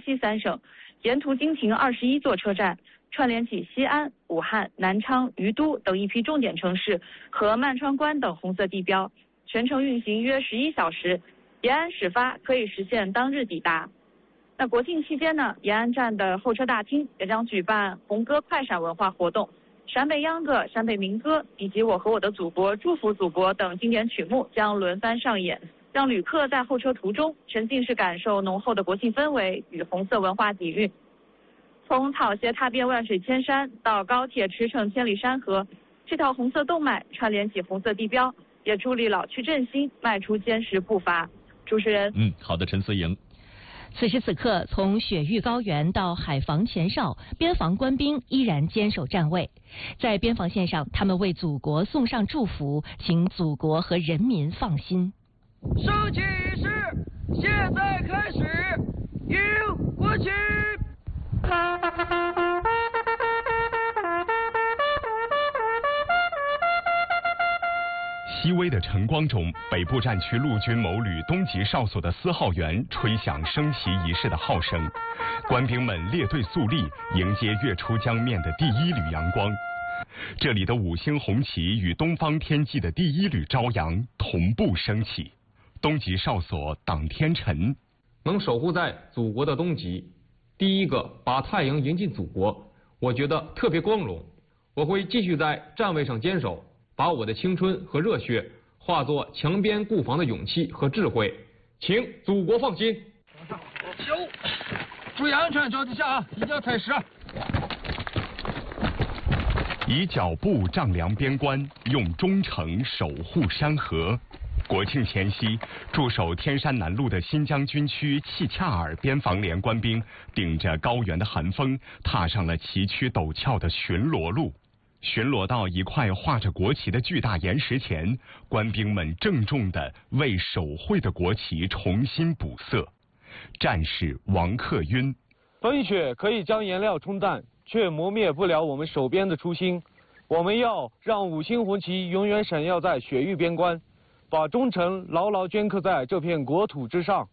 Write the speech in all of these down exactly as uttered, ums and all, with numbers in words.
西三省，沿途经停二十一座车站，串联起西安、武汉、南昌、于都等一批重点城市和曼川关等红色地标，全程运行约十一小时，延安始发可以实现当日抵达。那国庆期间呢，延安站的候车大厅也将举办红歌快闪文化活动，陕北秧歌、陕北民歌以及我和我的祖国、祝福祖国等经典曲目将轮番上演，让旅客在候车途中沉浸式感受浓厚的国庆氛围与红色文化底蕴。从草鞋踏遍万水千山到高铁驰骋千里山河，这条红色动脉串联起红色地标，也助力老区振兴迈出坚实步伐。主持人， 嗯，好的，陈思莹。 此时此刻，从雪域高原到海防前哨，边防官兵依然坚守站位。在边防线上，他们为祖国送上祝福，请祖国和人民放心。 升旗仪式现在开始，迎国旗。 熹微的晨光中，北部战区陆军某旅东级哨所的司号员吹响升旗仪式的号声，官兵们列队肃立，迎接跃出江面的第一缕阳光。这里的五星红旗与东方天际的第一缕朝阳同步升起。东级哨所党天辰， 能守护在祖国的东极，第一个把太阳迎进祖国，我觉得特别光荣。我会继续在站位上坚守，把我的青春和热血化作墙边固防的勇气和智慧，请祖国放心。 九，注意安全，脚底下啊，一定要踩实。 以脚步丈量边关，用忠诚守护山河。国庆前夕，驻守天山南路的新疆军区契恰尔边防连官兵顶着高原的寒风，踏上了崎岖陡峭的巡逻路。巡逻到一块画着国旗的巨大岩石前，官兵们郑重地为手绘的国旗重新补色。战士王克晕： 风雪可以将颜料冲淡，却磨灭不了我们手边的初心。我们要让五星红旗永远闪耀在雪域边关，把忠诚牢牢镌刻在这片国土之上。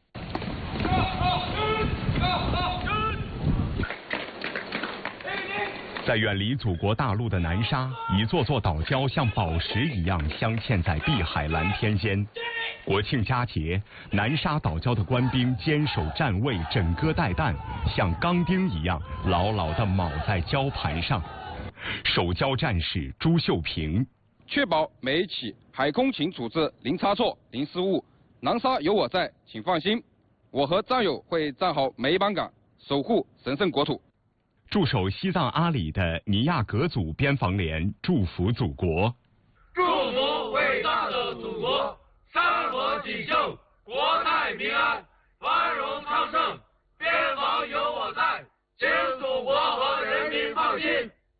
在远离祖国大陆的南沙，一座座岛礁像宝石一样镶嵌在碧海蓝天间。国庆佳节，南沙岛礁的官兵坚守站位，枕戈待旦，像钢钉一样牢牢地铆在礁盘上。守礁战士朱秀平： 确保每一起海空勤组织零差错、零失误，南沙有我在，请放心。我和战友会站好每一班岗，守护神圣国土。 驻守西藏阿里的尼亚格族边防连祝福祖国： 祝福伟大的祖国，山河锦绣，国泰民安，繁荣昌盛，边防有我在，请祖国和人民放心。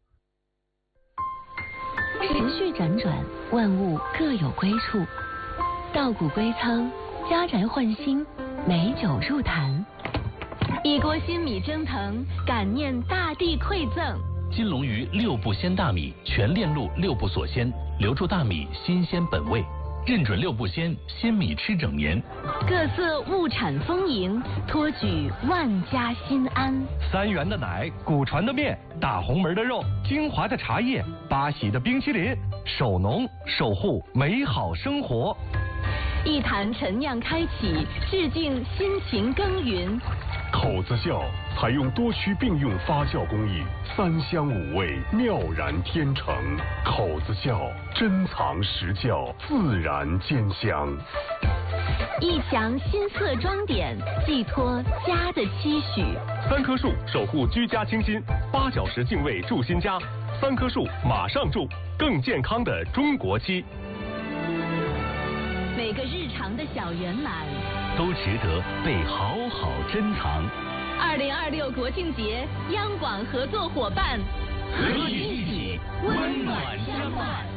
时序辗转，万物各有归处。稻谷归仓，家宅换新，美酒入坛。一锅新米蒸腾，感念大地馈赠。 金龙鱼六步鲜大米，全链路六步锁鲜，留住大米新鲜本味。认准六步鲜，鲜米吃整年。 各色物产丰盈，托举万家心安。 三元的奶，古传的面，大红门的肉，金华的茶叶，八喜的冰淇淋。守农，守护美好生活。 一坛陈酿开启，致敬辛勤耕耘。 口子窖采用多区并用发酵工艺，三香五味，妙然天成。口子窖珍藏实窖，自然兼香。 一墙新色装点，寄托家的期许。 三棵树守护居家清新，八小时净卫住新家。三棵树马上住，更健康的中国期。 每个日常的小圆满， 都值得被好好珍藏。 二零二六国庆节，央广合作伙伴， 和你一起温暖相伴。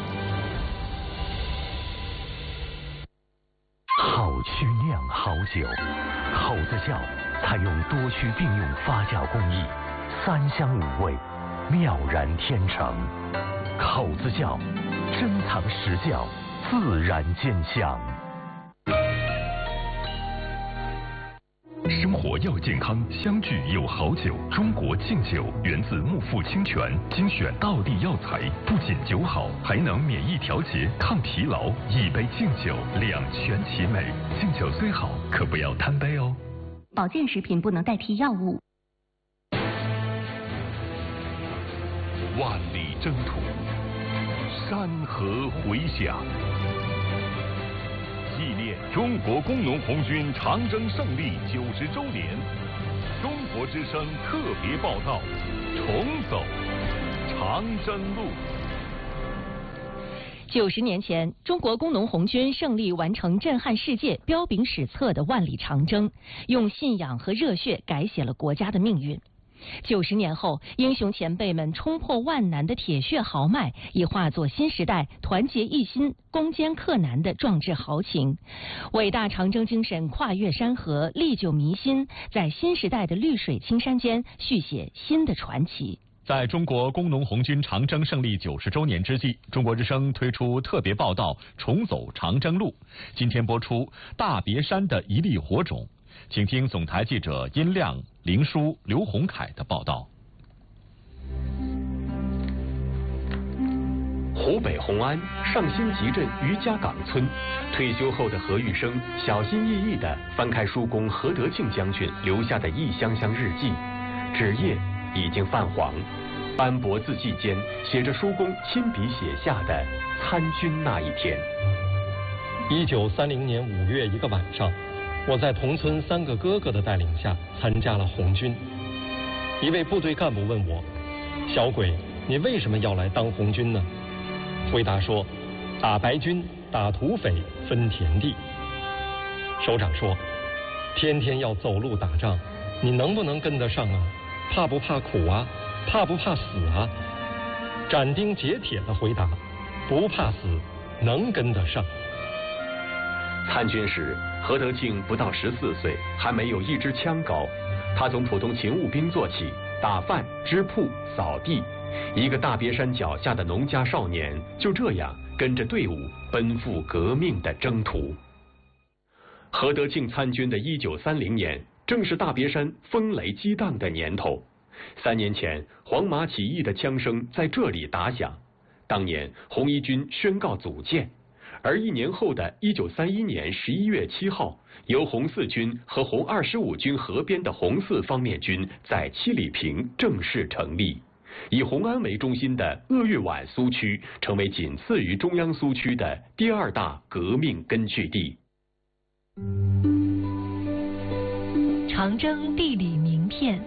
好区酿好酒，口子窖采用多区并用发酵工艺，三香五味，妙然天成。口子窖珍藏实窖，自然兼香。 生活活又健康，相聚又好酒。中国敬酒源自木富清泉，精选道地药材，不仅酒好，还能免疫调节、抗疲劳。一杯敬酒，两全其美。敬酒虽好，可不要贪杯哦。 保健食品不能代替药物。 万里征途，山河回响。纪念中国工农红军长征胜利九十周年，中国之声特别报道：重走长征路。 九十年前，中国工农红军胜利完成震撼世界、彪炳史册的万里长征，用信仰和热血改写了国家的命运。九十年后，英雄前辈们冲破万难的铁血豪迈，已化作新时代团结一心、攻坚克难的壮志豪情。伟大长征精神跨越山河，历久弥新，在新时代的绿水青山间续写新的传奇。 在中国工农红军长征胜利九十周年之际，中国之声推出特别报道《重走长征路》。今天播出《大别山的一粒火种》，请听总台记者殷亮、林舒、刘洪凯的报道。 湖北红安上新集镇余家岗村，退休后的何玉生小心翼翼地翻开叔公何德庆将军留下的一箱箱日记，纸页已经泛黄，斑驳字迹间写着叔公亲笔写下的参军那一天。 一九三零年五月一个晚上，我在同村三个哥哥的带领下参加了红军。一位部队干部问我：“小鬼，你为什么要来当红军呢？”回答说：“打白军，打土匪，分田地。”首长说：“天天要走路打仗，你能不能跟得上啊？怕不怕苦啊？怕不怕死啊？”斩钉截铁地回答：“不怕死，能跟得上。” 参军时，何德庆不到十四岁，还没有一支枪高。他从普通勤务兵做起，打饭、织铺、扫地。一个大别山脚下的农家少年，就这样跟着队伍奔赴革命的征途。何德庆参军的一九三零年，正是大别山风雷激荡的年头。三年前，黄麻起义的枪声在这里打响。当年，红一军宣告组建。而一年后的一九三一年十一月七号，由红四军和红二十五军合编的红四方面军在七里坪正式成立。以红安为中心的鄂豫皖苏区成为仅次于中央苏区的第二大革命根据地。 长征地理名片。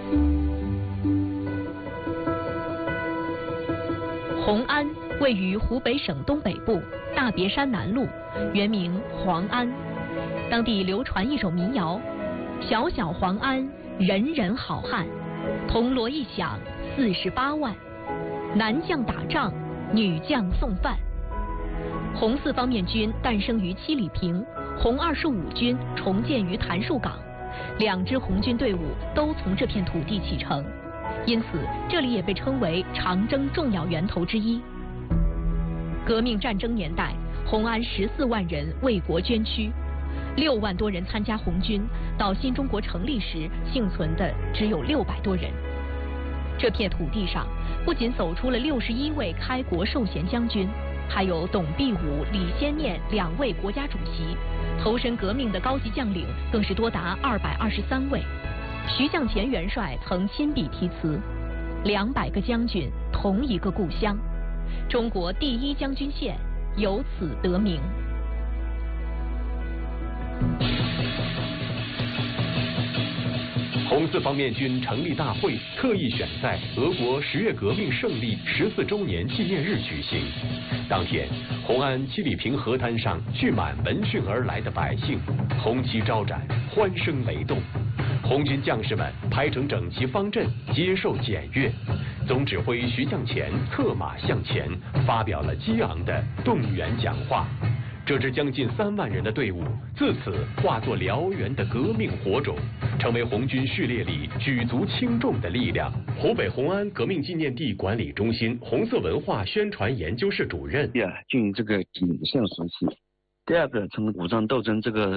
红安位于湖北省东北部大别山南路，原名黄安。当地流传一首民谣：小小黄安，人人好汉，铜锣一响四十八万，男将打仗，女将送饭。红四方面军诞生于七里坪，红二十五军重建于谭树岗，两支红军队伍都从这片土地启程，因此这里也被称为长征重要源头之一。革命战争年代，红安十四万人为国捐躯，六万多人参加红军，到新中国成立时幸存的只有六百多人。这片土地上不仅走出了六十一位开国授衔将军，还有董必武、李先念两位国家主席，投身革命的高级将领更是多达二百二十三位。徐向前元帅曾亲笔题词：两百个将军，同一个故乡。中国第一将军县由此得名。 红四方面军成立大会特意选在俄国十月革命胜利十四周年纪念日举行。当天，红安七里坪河滩上聚满闻讯而来的百姓，红旗招展，欢声雷动。红军将士们排成整齐方阵，接受检阅。总指挥徐向前策马向前，发表了激昂的动员讲话。这支将近三万人的队伍，自此化作燎原的革命火种，成为红军序列里举足轻重的力量。湖北红安革命纪念地管理中心红色文化宣传研究室主任： 呀，对这个景象熟悉。第二个，从武装斗争这个